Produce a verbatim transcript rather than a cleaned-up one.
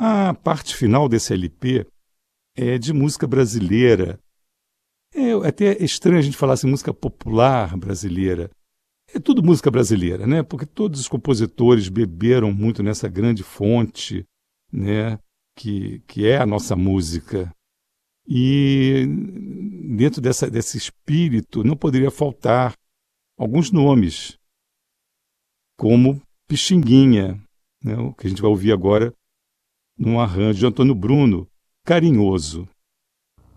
A parte final desse L P é de música brasileira. É até estranho a gente falar assim, música popular brasileira. É tudo música brasileira, né? Porque todos os compositores beberam muito nessa grande fonte, né? Que, que é a nossa música. E dentro dessa, desse espírito não poderia faltar alguns nomes, como Pixinguinha, né? O que a gente vai ouvir agora num arranjo de Antônio Bruno, Carinhoso.